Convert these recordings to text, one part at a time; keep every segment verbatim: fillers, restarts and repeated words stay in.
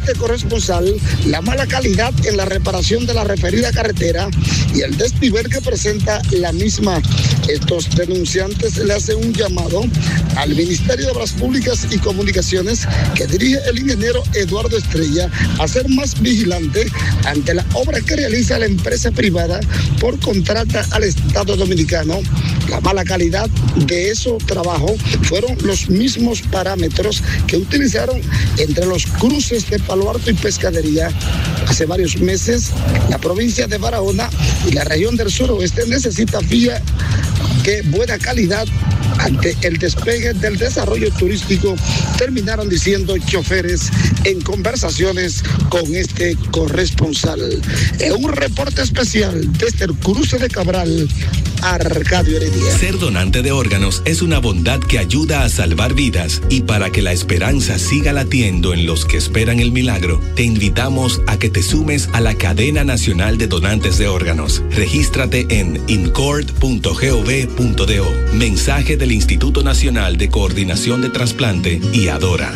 este corresponsal la mala calidad en la reparación de la referida carretera y el desnivel que presenta la misma. Estos denunciantes le hacen un llamado al Ministerio de Obras Públicas y Comunicaciones, que dirige el ingeniero Eduardo Estrella, a ser más vigilante ante la obra que realiza la empresa privada por contrata al Estado Dominicano. La mala calidad de esos trabajos fueron los mismos parámetros que utilizaron entre los cruces de Palo Alto y Pescadería. Hace varios meses, la provincia de Barahona y la región del suroeste necesita vía de buena calidad. Ante el despegue del desarrollo turístico, terminaron diciendo choferes en conversaciones con este corresponsal. En un reporte especial desde el cruce de Cabral, Arcadio Heredia. Ser donante de órganos es una bondad que ayuda a salvar vidas, y para que la esperanza siga latiendo en los que esperan el milagro, te invitamos a que te sumes a la Cadena Nacional de Donantes de Órganos. Regístrate en incord punto gov punto do. Mensaje del Instituto Nacional de Coordinación de Trasplante y Adora.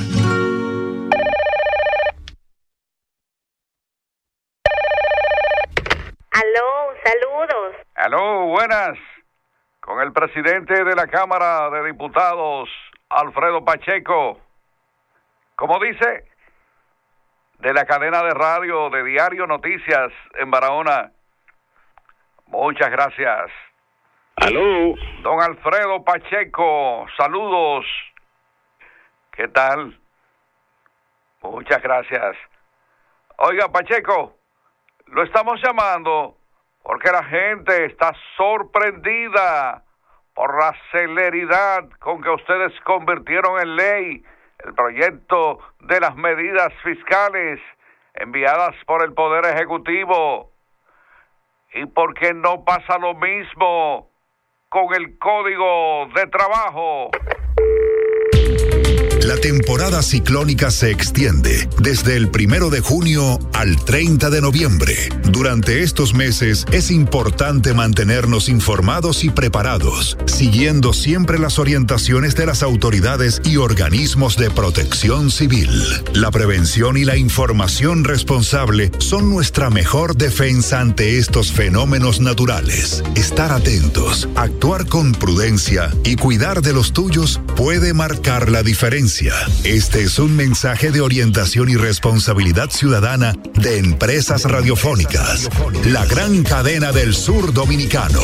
Aló, saludos. Aló, buenas. Con el presidente de la Cámara de Diputados, Alfredo Pacheco. Como dice, de la cadena de radio de Diario Noticias en Barahona. Muchas gracias. Aló. Don Alfredo Pacheco, saludos. ¿Qué tal? Muchas gracias. Oiga, Pacheco, lo estamos llamando porque la gente está sorprendida por la celeridad con que ustedes convirtieron en ley el proyecto de las medidas fiscales enviadas por el Poder Ejecutivo. ¿Y por qué no pasa lo mismo con el Código de Trabajo? La temporada ciclónica se extiende desde el primero de junio al treinta de noviembre. Durante estos meses es importante mantenernos informados y preparados, siguiendo siempre las orientaciones de las autoridades y organismos de protección civil. La prevención y la información responsable son nuestra mejor defensa ante estos fenómenos naturales. Estar atentos, actuar con prudencia y cuidar de los tuyos puede marcar la diferencia. Este es un mensaje de orientación y responsabilidad ciudadana de Empresas Radiofónicas, la gran cadena del sur dominicano.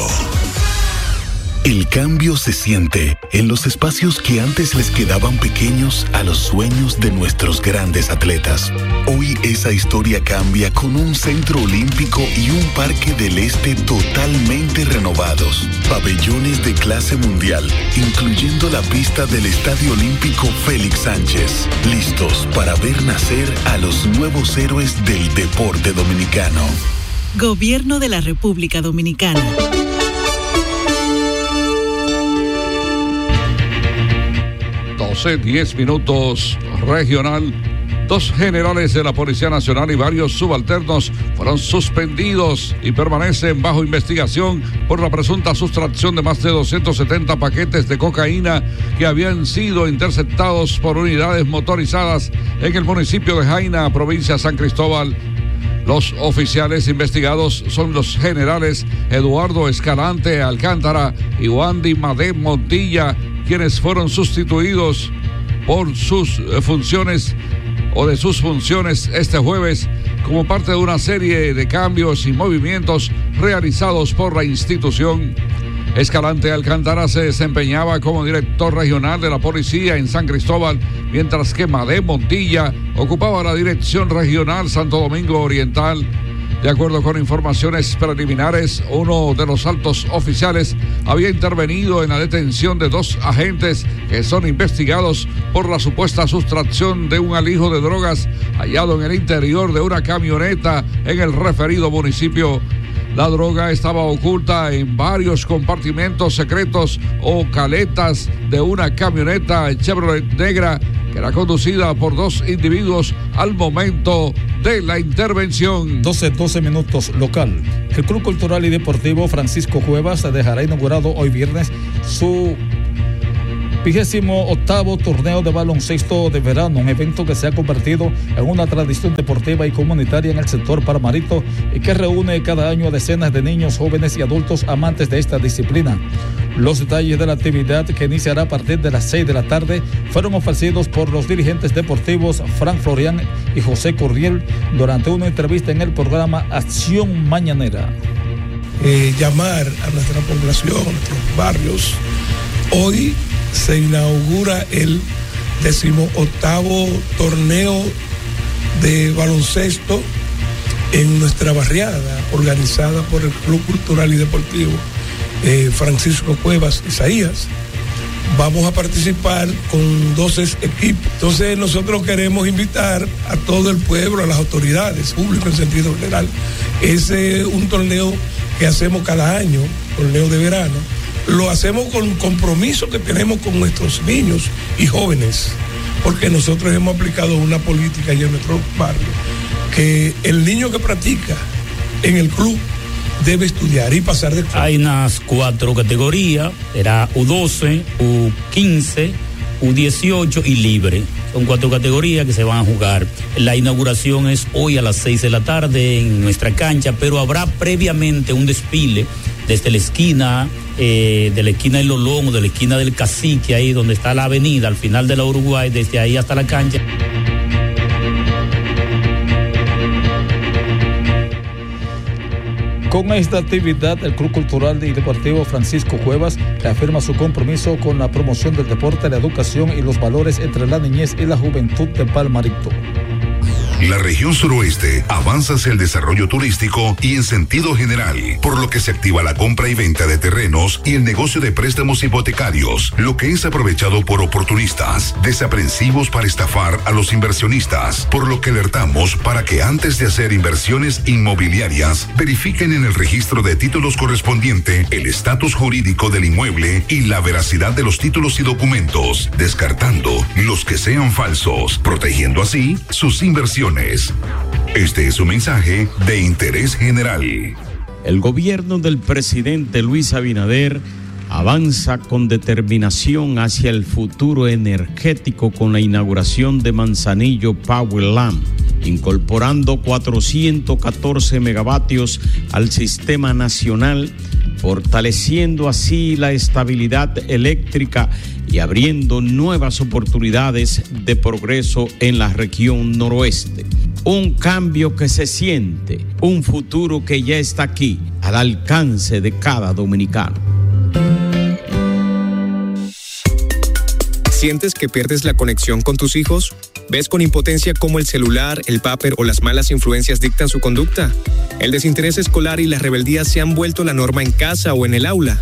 El cambio se siente en los espacios que antes les quedaban pequeños a los sueños de nuestros grandes atletas. Hoy esa historia cambia con un centro olímpico y un parque del este totalmente renovados. Pabellones de clase mundial, incluyendo la pista del Estadio Olímpico Félix Sánchez. Listos para ver nacer a los nuevos héroes del deporte dominicano. Gobierno de la República Dominicana. doce, diez minutos, regional. Dos generales de la Policía Nacional y varios subalternos fueron suspendidos y permanecen bajo investigación por la presunta sustracción de más de doscientos setenta paquetes de cocaína que habían sido interceptados por unidades motorizadas en el municipio de Jaina, provincia de San Cristóbal. Los oficiales investigados son los generales Eduardo Escalante Alcántara y Wandy Madé Montilla, quienes fueron sustituidos por sus funciones o de sus funciones este jueves como parte de una serie de cambios y movimientos realizados por la institución. Escalante Alcántara se desempeñaba como director regional de la policía en San Cristóbal, mientras que Madé Montilla ocupaba la dirección regional Santo Domingo Oriental. De acuerdo con informaciones preliminares, uno de los altos oficiales había intervenido en la detención de dos agentes que son investigados por la supuesta sustracción de un alijo de drogas hallado en el interior de una camioneta en el referido municipio. La droga estaba oculta en varios compartimentos secretos o caletas de una camioneta Chevrolet negra que era conducida por dos individuos al momento de la intervención. doce, doce minutos local. El Club Cultural y Deportivo Francisco Cuevas dejará inaugurado hoy viernes su Vigésimo octavo torneo de baloncesto de verano, un evento que se ha convertido en una tradición deportiva y comunitaria en el sector Paramarito y que reúne cada año a decenas de niños, jóvenes y adultos amantes de esta disciplina. Los detalles de la actividad, que iniciará a partir de las seis de la tarde, fueron ofrecidos por los dirigentes deportivos Frank Florian y José Corriel durante una entrevista en el programa Acción Mañanera. Eh, llamar a nuestra población, a nuestros barrios. Hoy se inaugura el decimoctavo torneo de baloncesto en nuestra barriada, organizada por el Club Cultural y Deportivo eh, Francisco Cuevas Isaías. Vamos a participar con doce equipos. Entonces nosotros queremos invitar a todo el pueblo, a las autoridades, público en sentido general. Es eh, un torneo que hacemos cada año, torneo de verano. Lo hacemos con compromiso que tenemos con nuestros niños y jóvenes, porque nosotros hemos aplicado una política ya en nuestro barrio, que el niño que practica en el club debe estudiar y pasar de club. Hay unas cuatro categorías, era U doce, U quince, U dieciocho y libre. Son cuatro categorías que se van a jugar. La inauguración es hoy a las seis de la tarde en nuestra cancha, pero habrá previamente un desfile desde la esquina, eh, de la esquina del Lolón o de la esquina del Cacique, ahí donde está la avenida, al final de la Uruguay, desde ahí hasta la cancha. Con esta actividad, el Club Cultural y Deportivo Francisco Cuevas reafirma su compromiso con la promoción del deporte, la educación y los valores entre la niñez y la juventud de Palmarito. La región suroeste avanza hacia el desarrollo turístico y en sentido general, por lo que se activa la compra y venta de terrenos y el negocio de préstamos hipotecarios, lo que es aprovechado por oportunistas, desaprensivos para estafar a los inversionistas, por lo que alertamos para que antes de hacer inversiones inmobiliarias, verifiquen en el registro de títulos correspondiente el estatus jurídico del inmueble y la veracidad de los títulos y documentos, descartando los que sean falsos, protegiendo así sus inversiones. Este es un mensaje de interés general. El gobierno del presidente Luis Abinader avanza con determinación hacia el futuro energético con la inauguración de Manzanillo Powerland, incorporando cuatrocientos catorce megavatios al sistema nacional, fortaleciendo así la estabilidad eléctrica y abriendo nuevas oportunidades de progreso en la región noroeste. Un cambio que se siente, un futuro que ya está aquí, al alcance de cada dominicano. ¿Sientes que pierdes la conexión con tus hijos? ¿Ves con impotencia cómo el celular, el vapor o las malas influencias dictan su conducta? ¿El desinterés escolar y la rebeldía se han vuelto la norma en casa o en el aula?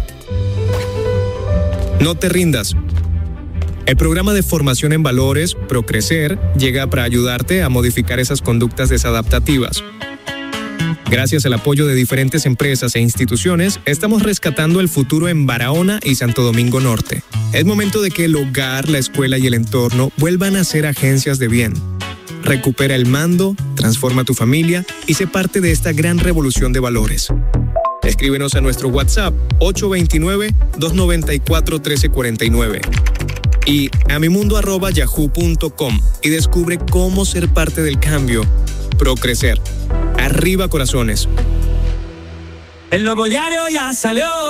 No te rindas. El programa de formación en valores, ProCrecer, llega para ayudarte a modificar esas conductas desadaptativas. Gracias al apoyo de diferentes empresas e instituciones, estamos rescatando el futuro en Barahona y Santo Domingo Norte. Es momento de que el hogar, la escuela y el entorno vuelvan a ser agencias de bien. Recupera el mando, transforma tu familia y sé parte de esta gran revolución de valores. Escríbenos a nuestro WhatsApp ocho dos nueve, dos nueve cuatro, uno tres cuatro nueve y a mimundo arroba yahoo punto com y descubre cómo ser parte del cambio. ProCrecer. Arriba corazones. El nuevo diario ya salió.